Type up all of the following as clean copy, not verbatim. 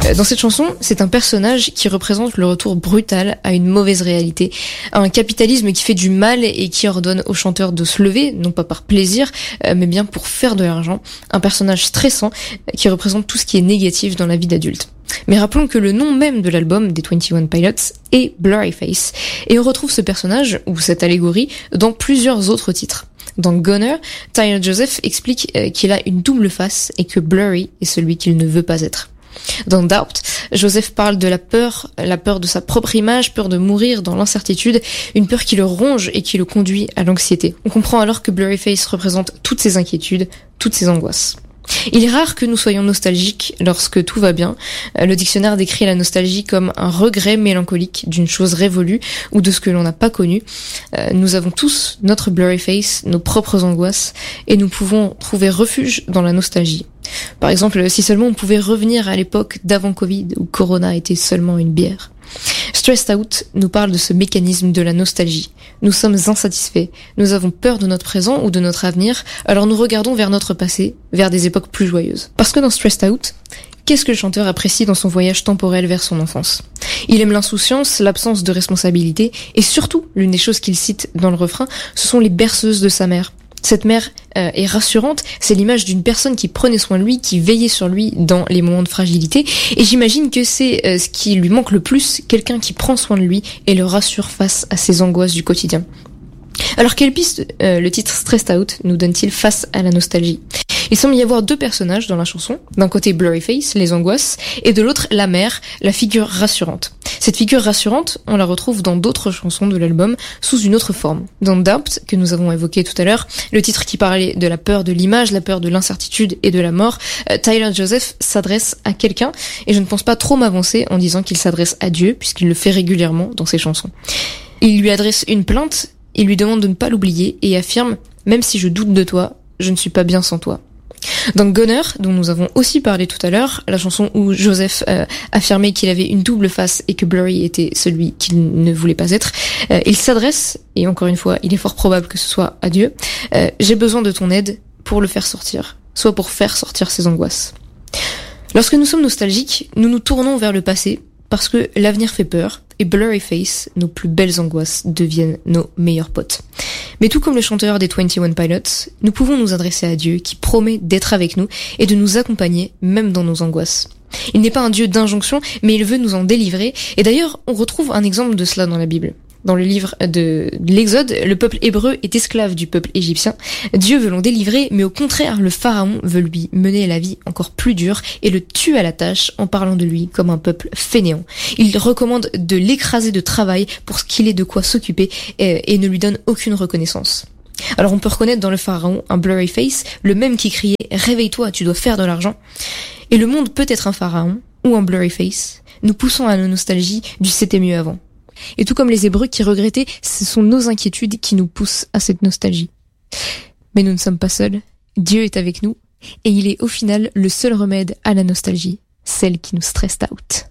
Dans cette chanson, c'est un personnage qui représente le retour brutal à une mauvaise réalité, à un capitalisme qui fait du mal et qui ordonne aux chanteurs de se lever, non pas par plaisir, mais bien pour faire de l'argent. Un personnage stressant qui représente tout ce qui est négatif dans la vie d'adulte. Mais rappelons que le nom même de l'album des 21 Pilots est Blurryface, et on retrouve ce personnage, ou cette allégorie, dans plusieurs autres titres. Dans Goner, Tyler Joseph explique qu'il a une double face et que Blurry est celui qu'il ne veut pas être. Dans Doubt, Joseph parle de la peur de sa propre image, peur de mourir dans l'incertitude, une peur qui le ronge et qui le conduit à l'anxiété. On comprend alors que Blurryface représente toutes ses inquiétudes, toutes ses angoisses. Il est rare que nous soyons nostalgiques lorsque tout va bien. Le dictionnaire décrit la nostalgie comme un regret mélancolique d'une chose révolue ou de ce que l'on n'a pas connu. Nous avons tous notre Blurryface, nos propres angoisses, et nous pouvons trouver refuge dans la nostalgie. Par exemple, si seulement on pouvait revenir à l'époque d'avant Covid où Corona était seulement une bière. Stressed Out nous parle de ce mécanisme de la nostalgie. Nous sommes insatisfaits, nous avons peur de notre présent ou de notre avenir, alors nous regardons vers notre passé, vers des époques plus joyeuses. Parce que dans Stressed Out, qu'est-ce que le chanteur apprécie dans son voyage temporel vers son enfance ? Il aime l'insouciance, l'absence de responsabilité, et surtout, l'une des choses qu'il cite dans le refrain, ce sont les berceuses de sa mère. Cette mère est rassurante, c'est l'image d'une personne qui prenait soin de lui, qui veillait sur lui dans les moments de fragilité, et j'imagine que c'est ce qui lui manque le plus, quelqu'un qui prend soin de lui et le rassure face à ses angoisses du quotidien. Alors quelle piste le titre Stressed Out nous donne-t-il face à la nostalgie ? Il semble y avoir deux personnages dans la chanson, d'un côté Blurryface, les angoisses, et de l'autre la mère, la figure rassurante. Cette figure rassurante, on la retrouve dans d'autres chansons de l'album sous une autre forme. Dans Doubt, que nous avons évoqué tout à l'heure, le titre qui parlait de la peur de l'image, la peur de l'incertitude et de la mort, Tyler Joseph s'adresse à quelqu'un, et je ne pense pas trop m'avancer en disant qu'il s'adresse à Dieu, puisqu'il le fait régulièrement dans ses chansons. Il lui adresse une plainte, il lui demande de ne pas l'oublier, et affirme « Même si je doute de toi, je ne suis pas bien sans toi ». Dans Goner, dont nous avons aussi parlé tout à l'heure, la chanson où Joseph affirmait qu'il avait une double face et que Blurry était celui qu'il ne voulait pas être, il s'adresse, et encore une fois, il est fort probable que ce soit à Dieu, j'ai besoin de ton aide pour le faire sortir, soit pour faire sortir ses angoisses. Lorsque nous sommes nostalgiques, nous nous tournons vers le passé, parce que l'avenir fait peur, et Blurryface, nos plus belles angoisses, deviennent nos meilleurs potes. Mais tout comme le chanteur des 21 Pilots, nous pouvons nous adresser à Dieu qui promet d'être avec nous et de nous accompagner même dans nos angoisses. Il n'est pas un Dieu d'injonction, mais il veut nous en délivrer, et d'ailleurs on retrouve un exemple de cela dans la Bible. Dans le livre de l'Exode, le peuple hébreu est esclave du peuple égyptien. Dieu veut l'en délivrer, mais au contraire, le pharaon veut lui mener la vie encore plus dure et le tue à la tâche en parlant de lui comme un peuple fainéant. Il recommande de l'écraser de travail pour qu'il ait de quoi s'occuper et ne lui donne aucune reconnaissance. Alors on peut reconnaître dans le pharaon un Blurryface, le même qui criait « Réveille-toi, tu dois faire de l'argent ». Et le monde peut être un pharaon ou un Blurryface, nous poussons à la nostalgie du « c'était mieux avant ». Et tout comme les Hébreux qui regrettaient, ce sont nos inquiétudes qui nous poussent à cette nostalgie. Mais nous ne sommes pas seuls, Dieu est avec nous, et il est au final le seul remède à la nostalgie, celle qui nous stresse out.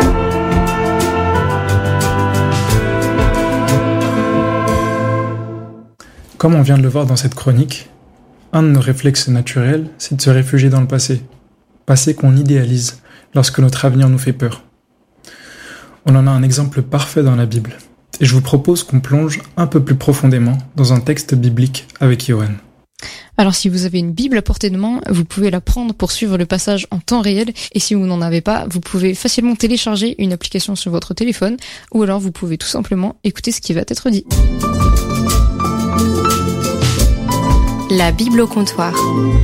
Comme on vient de le voir dans cette chronique, un de nos réflexes naturels, c'est de se réfugier dans le passé qu'on idéalise lorsque notre avenir nous fait peur. On en a un exemple parfait dans la Bible, et je vous propose qu'on plonge un peu plus profondément dans un texte biblique avec Johan. Alors si vous avez une Bible à portée de main, vous pouvez la prendre pour suivre le passage en temps réel, et si vous n'en avez pas, vous pouvez facilement télécharger une application sur votre téléphone, ou alors vous pouvez tout simplement écouter ce qui va être dit. La Bible au comptoir.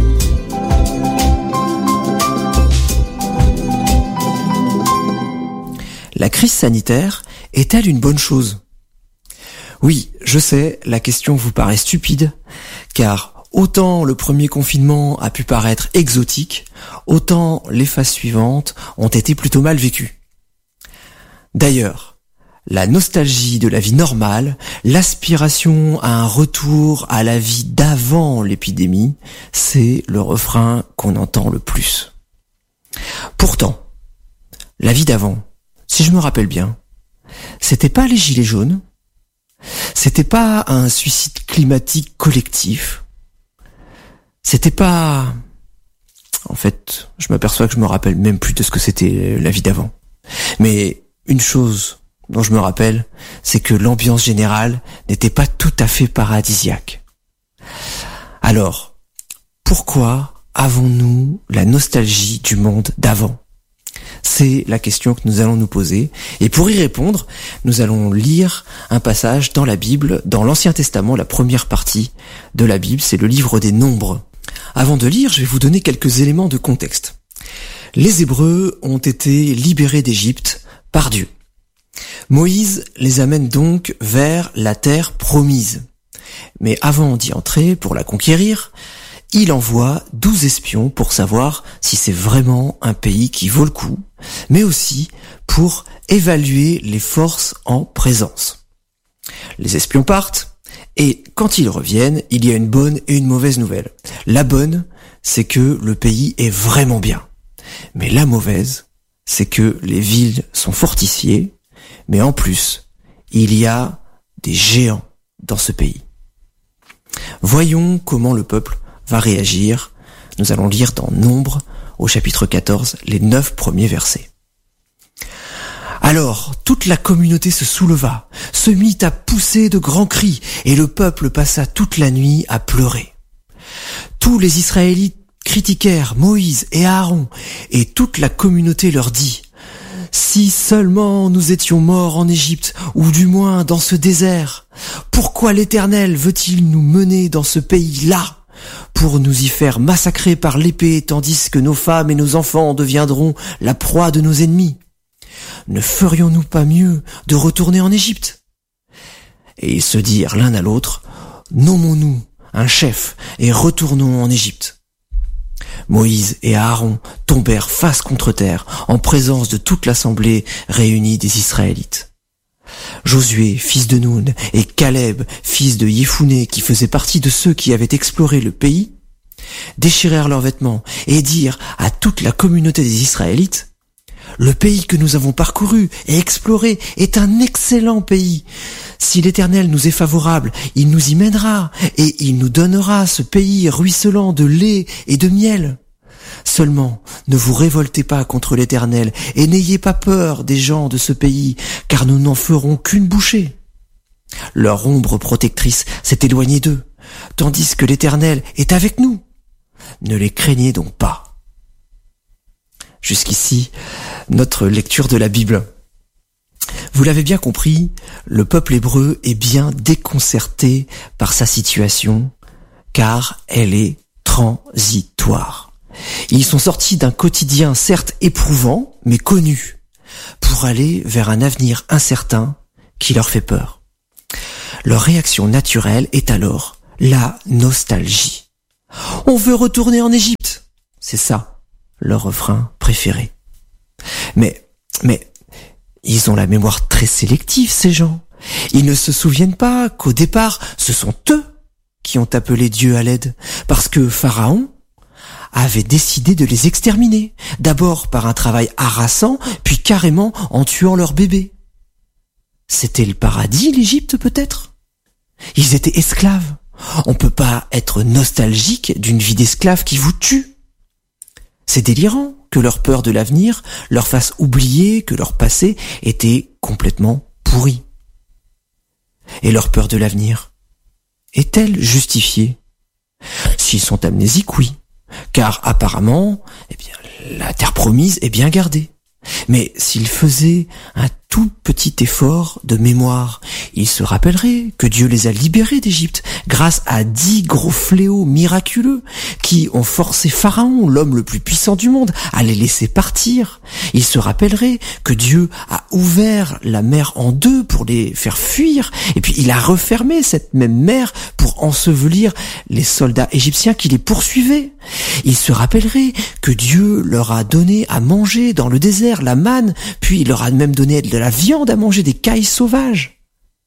La crise sanitaire est-elle une bonne chose ? Oui, je sais, la question vous paraît stupide, car autant le premier confinement a pu paraître exotique, autant les phases suivantes ont été plutôt mal vécues. D'ailleurs, la nostalgie de la vie normale, l'aspiration à un retour à la vie d'avant l'épidémie, c'est le refrain qu'on entend le plus. Pourtant, la vie d'avant, si je me rappelle bien, c'était pas les gilets jaunes, c'était pas un suicide climatique collectif, c'était pas En fait, je m'aperçois que je me rappelle même plus de ce que c'était la vie d'avant. Mais une chose dont je me rappelle, c'est que l'ambiance générale n'était pas tout à fait paradisiaque. Alors, pourquoi avons-nous la nostalgie du monde d'avant ? C'est la question que nous allons nous poser. Et pour y répondre, nous allons lire un passage dans la Bible, dans l'Ancien Testament, la première partie de la Bible, c'est le livre des Nombres. Avant de lire, je vais vous donner quelques éléments de contexte. Les Hébreux ont été libérés d'Égypte par Dieu. Moïse les amène donc vers la terre promise. Mais avant d'y entrer, pour la conquérir, il envoie 12 espions pour savoir si c'est vraiment un pays qui vaut le coup, mais aussi pour évaluer les forces en présence. Les espions partent, et quand ils reviennent, il y a une bonne et une mauvaise nouvelle. La bonne, c'est que le pays est vraiment bien. Mais la mauvaise, c'est que les villes sont fortifiées, mais en plus, il y a des géants dans ce pays. Voyons comment le peuple va réagir. Nous allons lire dans Nombres, au chapitre 14, les 9 premiers versets. Alors, toute la communauté se souleva, se mit à pousser de grands cris, et le peuple passa toute la nuit à pleurer. Tous les Israélites critiquèrent Moïse et Aaron, et toute la communauté leur dit: « Si seulement nous étions morts en Égypte, ou du moins dans ce désert, pourquoi l'Éternel veut-il nous mener dans ce pays-là, pour nous y faire massacrer par l'épée, tandis que nos femmes et nos enfants deviendront la proie de nos ennemis? Ne ferions-nous pas mieux de retourner en Égypte ?» Et ils se dirent l'un à l'autre: « Nommons-nous un chef et retournons en Égypte. » Moïse et Aaron tombèrent face contre terre en présence de toute l'assemblée réunie des Israélites. Josué, fils de Nun, et Caleb, fils de Yéphouné, qui faisaient partie de ceux qui avaient exploré le pays, déchirèrent leurs vêtements et dirent à toute la communauté des Israélites: « Le pays que nous avons parcouru et exploré est un excellent pays. Si l'Éternel nous est favorable, il nous y mènera, et il nous donnera ce pays ruisselant de lait et de miel. Seulement, ne vous révoltez pas contre l'Éternel, et n'ayez pas peur des gens de ce pays, car nous n'en ferons qu'une bouchée. » Leur ombre protectrice s'est éloignée d'eux, tandis que l'Éternel est avec nous. Ne les craignez donc pas. Jusqu'ici, notre lecture de la Bible. Vous l'avez bien compris, le peuple hébreu est bien déconcerté par sa situation, car elle est transitoire. Ils sont sortis d'un quotidien certes éprouvant, mais connu, pour aller vers un avenir incertain qui leur fait peur. Leur réaction naturelle est alors la nostalgie. On veut retourner en Égypte. C'est ça, leur refrain préféré. Mais, ils ont la mémoire très sélective, ces gens. Ils ne se souviennent pas qu'au départ, ce sont eux qui ont appelé Dieu à l'aide, parce que Pharaon avait décidé de les exterminer, d'abord par un travail harassant, puis carrément en tuant leurs bébés. C'était le paradis, l'Égypte, peut-être? Ils étaient esclaves. On peut pas être nostalgique d'une vie d'esclave qui vous tue. C'est délirant que leur peur de l'avenir leur fasse oublier que leur passé était complètement pourri. Et leur peur de l'avenir est-elle justifiée? S'ils sont amnésiques, oui, car apparemment, la terre promise est bien gardée. Mais s'ils faisaient un tout petit effort de mémoire, ils se rappelleraient que Dieu les a libérés d'Égypte grâce à 10 gros fléaux miraculeux qui ont forcé Pharaon, l'homme le plus puissant du monde, à les laisser partir. Ils se rappelleraient que Dieu a ouvert la mer en deux pour les faire fuir, et puis il a refermé cette même mer pour ensevelir les soldats égyptiens qui les poursuivaient. Ils se rappelleraient que Dieu leur a donné à manger dans le désert la manne, puis il leur a même donné de la viande à manger, des cailles sauvages.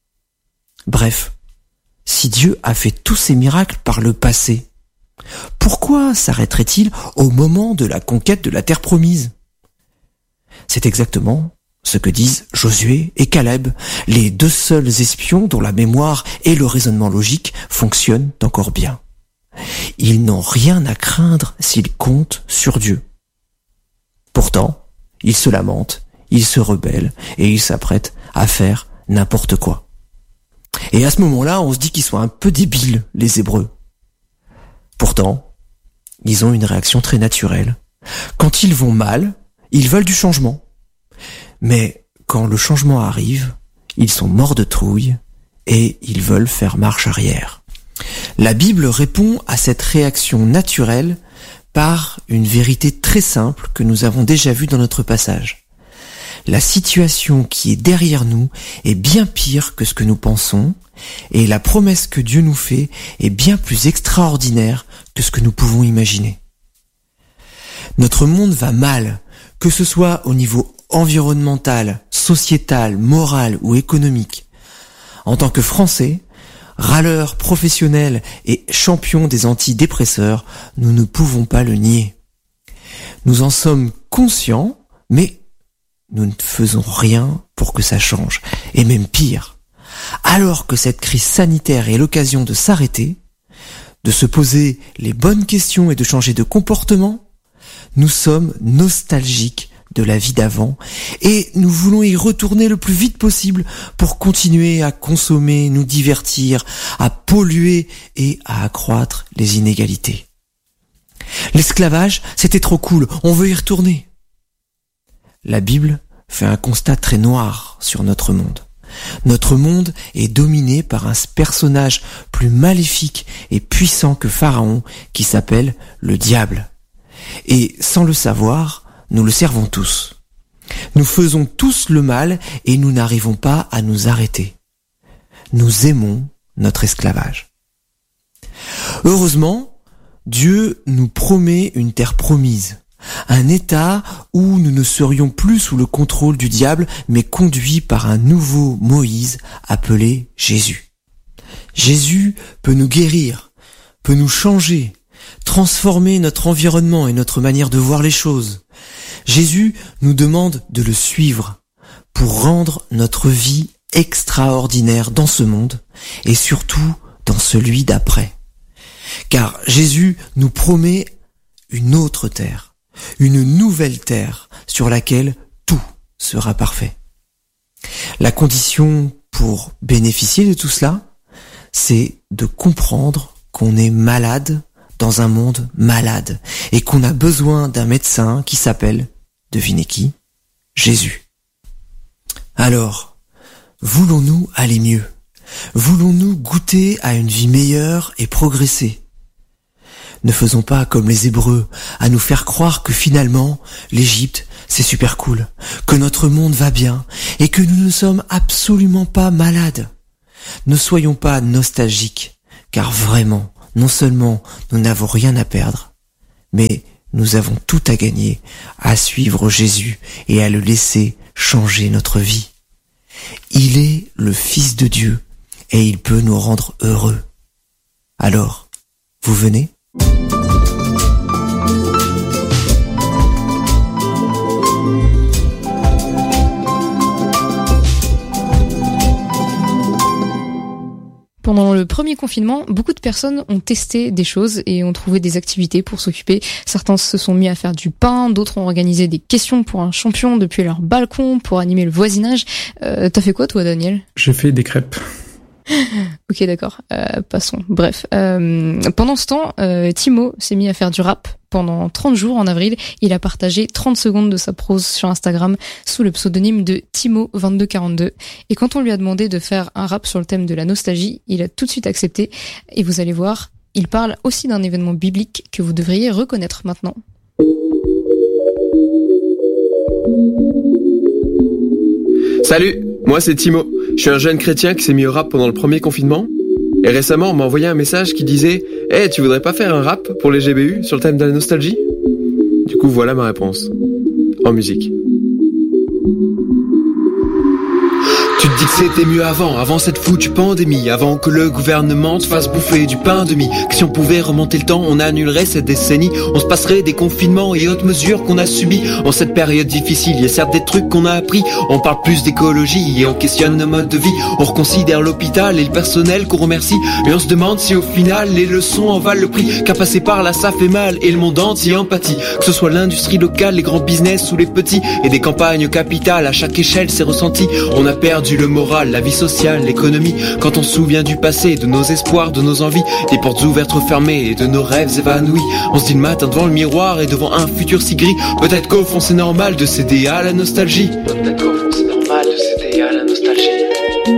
Bref, si Dieu a fait tous ces miracles par le passé, pourquoi s'arrêterait-il au moment de la conquête de la terre promise? C'est exactement ce que disent Josué et Caleb, les 2 seuls espions dont la mémoire et le raisonnement logique fonctionnent encore bien. Ils n'ont rien à craindre s'ils comptent sur Dieu. Pourtant, ils se lamentent, ils se rebellent et ils s'apprêtent à faire n'importe quoi. Et à ce moment-là, on se dit qu'ils sont un peu débiles, les Hébreux. Pourtant, ils ont une réaction très naturelle. Quand ils vont mal, ils veulent du changement. Mais quand le changement arrive, ils sont morts de trouille et ils veulent faire marche arrière. La Bible répond à cette réaction naturelle par une vérité très simple que nous avons déjà vue dans notre passage. La situation qui est derrière nous est bien pire que ce que nous pensons, et la promesse que Dieu nous fait est bien plus extraordinaire que ce que nous pouvons imaginer. Notre monde va mal, que ce soit au niveau environnemental, sociétal, moral ou économique. En tant que Français, râleurs professionnels et champions des antidépresseurs, nous ne pouvons pas le nier. Nous en sommes conscients, mais nous ne faisons rien pour que ça change. Et même pire, alors que cette crise sanitaire est l'occasion de s'arrêter, de se poser les bonnes questions et de changer de comportement, nous sommes nostalgiques de la vie d'avant et nous voulons y retourner le plus vite possible pour continuer à consommer, nous divertir, à polluer et à accroître les inégalités. L'esclavage, c'était trop cool, on veut y retourner. La Bible fait un constat très noir sur notre monde. Notre monde est dominé par un personnage plus maléfique et puissant que Pharaon qui s'appelle le diable. Et sans le savoir, nous le servons tous. Nous faisons tous le mal et nous n'arrivons pas à nous arrêter. Nous aimons notre esclavage. Heureusement, Dieu nous promet une terre promise, un état où nous ne serions plus sous le contrôle du diable, mais conduits par un nouveau Moïse appelé Jésus. Jésus peut nous guérir, peut nous changer, transformer notre environnement et notre manière de voir les choses. Jésus nous demande de le suivre pour rendre notre vie extraordinaire dans ce monde et surtout dans celui d'après. Car Jésus nous promet une autre terre, une nouvelle terre sur laquelle tout sera parfait. La condition pour bénéficier de tout cela, c'est de comprendre qu'on est malade dans un monde malade et qu'on a besoin d'un médecin qui s'appelle, devinez qui, Jésus. Alors, voulons-nous aller mieux? Voulons-nous goûter à une vie meilleure et progresser? Ne faisons pas comme les Hébreux, à nous faire croire que finalement, l'Égypte, c'est super cool, que notre monde va bien et que nous ne sommes absolument pas malades. Ne soyons pas nostalgiques, car vraiment, non seulement nous n'avons rien à perdre, mais nous avons tout à gagner à suivre Jésus et à le laisser changer notre vie. Il est le Fils de Dieu et il peut nous rendre heureux. Alors, vous venez ? Pendant le premier confinement, beaucoup de personnes ont testé des choses et ont trouvé des activités pour s'occuper. Certains se sont mis à faire du pain, d'autres ont organisé des questions pour un champion depuis leur balcon pour animer le voisinage. T'as fait quoi toi, Daniel ? J'ai fait des crêpes. Ok, d'accord. Passons. Bref. Pendant ce temps, Timo s'est mis à faire du rap. Pendant 30 jours en avril, il a partagé 30 secondes de sa prose sur Instagram sous le pseudonyme de Timo2242. Et quand on lui a demandé de faire un rap sur le thème de la nostalgie, il a tout de suite accepté. Et vous allez voir, il parle aussi d'un événement biblique que vous devriez reconnaître maintenant. Salut, moi c'est Timo. Je suis un jeune chrétien qui s'est mis au rap pendant le premier confinement. Et récemment, on m'a envoyé un message qui disait « Hey, tu voudrais pas faire un rap pour les GBU sur le thème de la nostalgie ?» Du coup, voilà ma réponse. En musique. Tu te dit que c'était mieux avant cette foutue pandémie, avant que le gouvernement te fasse bouffer du pain de mie. Que si on pouvait remonter le temps, on annulerait cette décennie. On se passerait des confinements et autres mesures qu'on a subies. En cette période difficile, il y a certes des trucs qu'on a appris. On parle plus d'écologie et on questionne nos modes de vie. On reconsidère l'hôpital et le personnel qu'on remercie. Et on se demande si au final les leçons en valent le prix. Qu'à passer par là ça fait mal et le monde entier empathie. Que ce soit l'industrie locale, les grands business ou les petits. Et des campagnes capitales, à chaque échelle c'est ressenti. On a perdu le moral, la vie sociale, l'économie. Quand on se souvient du passé, de nos espoirs, de nos envies, des portes ouvertes refermées et de nos rêves évanouis. On se dit le matin devant le miroir et devant un futur si gris. Peut-être qu'au fond c'est normal de céder à la nostalgie. Peut-être qu'au fond c'est normal de céder à la nostalgie.